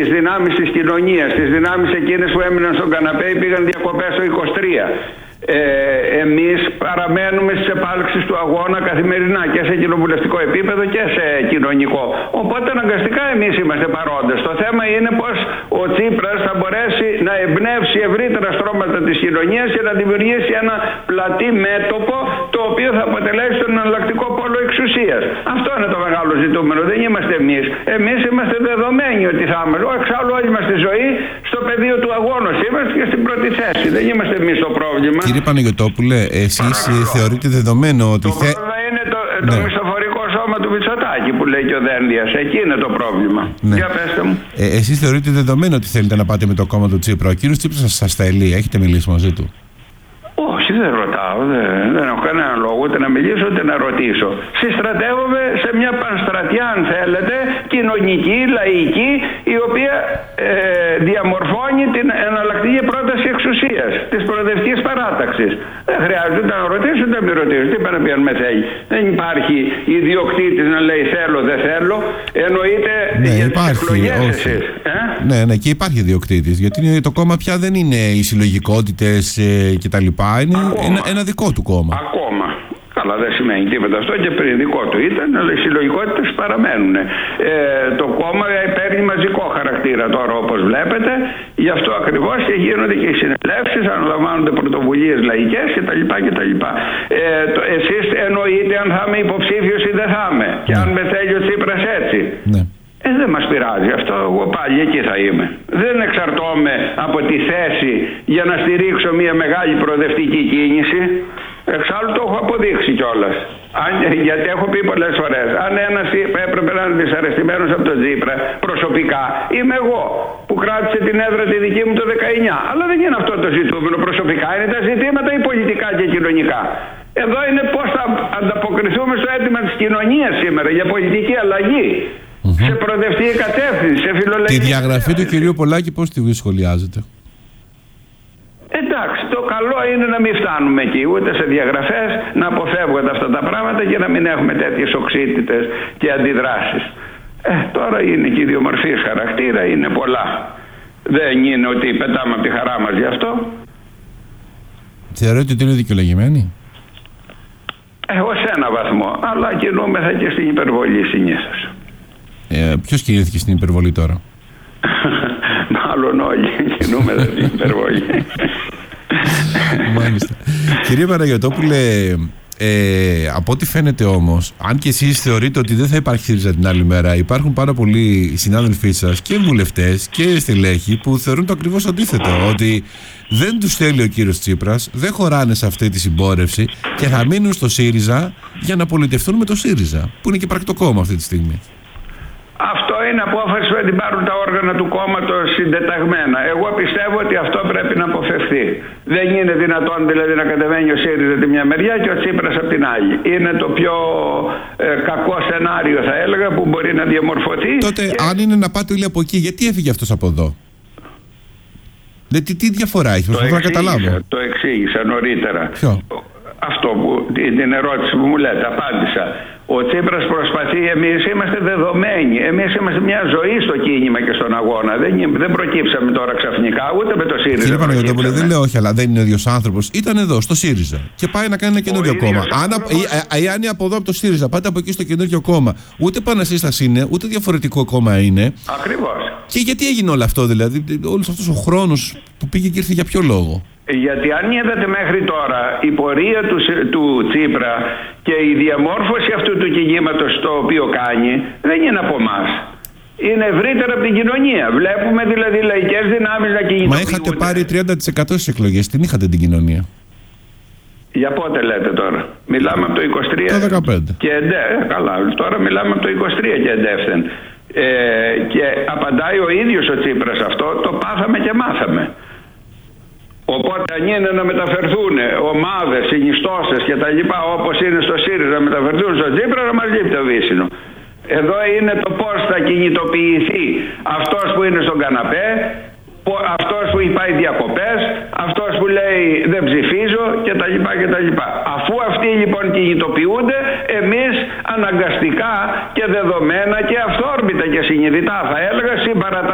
τις δυνάμεις της κοινωνίας, τις δυνάμεις εκείνες που έμειναν στον καναπέ ή πήγαν διακοπές το 23. Εμείς παραμένουμε στις επάλξεις του αγώνα καθημερινά και σε κοινοβουλευτικό επίπεδο και σε κοινωνικό. Οπότε αναγκαστικά εμείς είμαστε παρόντες. Το θέμα είναι πως ο Τσίπρας θα μπορέσει να εμπνεύσει ευρύτερα στρώματα της κοινωνίας και να δημιουργήσει ένα πλατή μέτωπο το οποίο θα αποτελέσει τον εναλλακτικό πόλο εξουσίας. Αυτό είναι το μεγάλο ζητούμενο. Δεν είμαστε εμείς. Εμείς είμαστε δεδομένοι ότι θα είμαστε. Εξάλλου όλη μας τη ζωή στο πεδίο του αγώνα είμαστε και στην πρώτη θέση. Δεν είμαστε εμείς το πρόβλημα. Κύριε Παναγιωτόπουλε, εσείς θεωρείτε δεδομένο ότι... Το πρόβλημα είναι το μισθοφορικό σώμα του Μητσοτάκη που λέει και ο Δένδιας. Εκεί είναι το πρόβλημα. Ναι. Για πέστε μου. Εσείς θεωρείτε δεδομένο ότι θέλετε να πάτε με το κόμμα του Τσίπρα? Ο κύριος Τσίπρας σας θέλει? Έχετε μιλήσει μαζί του? Όχι, δεν ρωτάω. Δεν έχω κανένα λόγο ούτε να μιλήσω ούτε να ρωτήσω. Συστρατεύομαι σε μια πανστρατιά, αν θέλετε, κοινωνική, λαϊκή, η οποία διαμορφώνει την εναλλακτική πρόταση εξουσίας της προοδευτικής παράταξης. Δεν χρειάζεται ούτε να ρωτήσω ούτε να μην ρωτήσω. Τι πάνε να πει αν με θέλει? Δεν υπάρχει ιδιοκτήτης να λέει θέλω, δεν θέλω. Εννοείται για τις εκλογές εσείς. Ναι, και υπάρχει ιδιοκτήτης. Γιατί το κόμμα πια δεν είναι οι συλλογικότητες κτλ. Είναι ένα δικό του κόμμα. Ακόμα. Καλά, δεν σημαίνει τίποτα αυτό και πριν δικό του ήταν, αλλά οι συλλογικότητες παραμένουν. Το κόμμα παίρνει μαζικό χαρακτήρα τώρα, όπως βλέπετε, γι' αυτό ακριβώς και γίνονται και οι συνελεύσεις, αναλαμβάνονται πρωτοβουλίες λαϊκές κτλ. Εσείς εννοείτε αν θα είμαι υποψήφιος ή δεν θα είμαι, και αν με θέλει ο Τσίπρας έτσι. Ναι. Δεν μας πειράζει αυτό, εγώ πάλι εκεί θα είμαι. Δεν εξαρτώμαι από τη θέση για να στηρίξω μια μεγάλη προοδευτική κίνηση. Εξάλλου το έχω αποδείξει κιόλας. Γιατί έχω πει πολλές φορές, αν ένας έπρεπε να είναι δυσαρεστημένος από τον Τσίπρα προσωπικά, είμαι εγώ που κράτησε την έδρα τη δική μου το 19. Αλλά δεν είναι αυτό το ζητούμενο προσωπικά, είναι τα ζητήματα ή πολιτικά και κοινωνικά. Εδώ είναι πώς θα ανταποκριθούμε στο αίτημα της κοινωνίας σήμερα για πολιτική αλλαγή. Σε προοδευτική κατεύθυνση, σε φιλολογική. Τη διαγραφή του κυρίου Πολάκη πώς τη σχολιάζετε? Εντάξει, το καλό είναι να μην φτάνουμε εκεί, ούτε σε διαγραφές, να αποφεύγονται αυτά τα πράγματα και να μην έχουμε τέτοιες οξύτητες και αντιδράσεις. Τώρα είναι και ιδιομορφής χαρακτήρα, είναι πολλά. Δεν είναι ότι πετάμε από τη χαρά μας γι' αυτό. Θεωρείτε ότι είναι δικαιολογημένη? Ως ένα βαθμό, αλλά κινούμεθα και στην υπερβολή συνήθως. Ποιος κινήθηκε στην υπερβολή τώρα? Μάλλον όλοι κινούμεθα στην υπερβολή. Μάλιστα. Κύριε Παναγιωτόπουλε, από ό,τι φαίνεται όμως, αν και εσείς θεωρείτε ότι δεν θα υπάρχει ΣΥΡΙΖΑ την άλλη μέρα, υπάρχουν πάρα πολλοί συνάδελφοί σας και βουλευτές και στελέχοι που θεωρούν το ακριβώς αντίθετο, ότι δεν τους θέλει ο κύριος Τσίπρας, δεν χωράνε σε αυτή τη συμπόρευση και θα μείνουν στο ΣΥΡΙΖΑ για να πολιτευτούν με το ΣΥΡΙΖΑ, που είναι και πρακτικό κόμμα αυτή τη στιγμή. Αυτό είναι απόφαση που την πάρουν τα όργανα του κόμματος συντεταγμένα. Εγώ πιστεύω ότι αυτό πρέπει να αποφευθεί. Δεν είναι δυνατόν δηλαδή να κατεβαίνει ο ΣΥΡΙΖΑ τη μια μεριά και ο Τσίπρας από την άλλη. Είναι το πιο κακό σενάριο, θα έλεγα, που μπορεί να διαμορφωθεί. Τότε αν είναι να πάτε όλοι από εκεί, γιατί έφυγε αυτός από εδώ? Τι διαφορά έχει? Προσπαθώ να καταλάβω. Το εξήγησα νωρίτερα. Ποιο? Αυτό την ερώτηση που μου λέτε, απάντησα. Ο Τσίπρας προσπαθεί, εμείς είμαστε δεδομένοι. Εμείς είμαστε μια ζωή στο κίνημα και στον αγώνα. Δεν προκύψαμε τώρα ξαφνικά, ούτε με το ΣΥΡΙΖΑ. Κύριε Παναγιωτόπουλε, δεν λέω όχι, αλλά δεν είναι ο ίδιος άνθρωπος. Ήταν εδώ, στο ΣΥΡΙΖΑ. Και πάει να κάνει ένα καινούριο κόμμα. Αν από εδώ από το ΣΥΡΙΖΑ πάτε από εκεί στο καινούριο κόμμα, ούτε επανασύσταση είναι, ούτε διαφορετικό κόμμα είναι. Ακριβώς. Και γιατί έγινε όλο αυτό, δηλαδή, όλος αυτός ο χρόνος που πήγε και ήρθε για ποιο λόγο? Γιατί αν είδατε μέχρι τώρα η πορεία του Τσίπρα και η διαμόρφωση αυτού του κινήματος το οποίο κάνει δεν είναι από εμάς. Είναι ευρύτερα από την κοινωνία. Βλέπουμε δηλαδή λαϊκές δυνάμεις να κινητοποιούνται. Μα είχατε πάρει 30% στις εκλογές, την είχατε την κοινωνία. Για πότε λέτε τώρα? Μιλάμε από το 23 το 15. Και καλά, τώρα μιλάμε από το 23 και εντεύθεν. Και απαντάει ο ίδιος ο Τσίπρας αυτό, το πάθαμε και μάθαμε. Οπότε αν είναι να μεταφερθούν ομάδες, συνιστώσεις και τα λοιπά, όπως είναι στο ΣΥΡΙΖΑ, να μεταφερθούν στο Τσίπρα, να μας λείπει το βύσσινο. Εδώ είναι το πώς θα κινητοποιηθεί αυτός που είναι στον καναπέ, αυτός που έχει πάει διακοπές, αυτός που λέει δεν ψηφίζω κτλ. Αφού αυτοί λοιπόν κινητοποιούνται, εμείς αναγκαστικά και δεδομένα και αυθόρμητα και συνειδητά θα έλεγα συμπαρατάσσουμε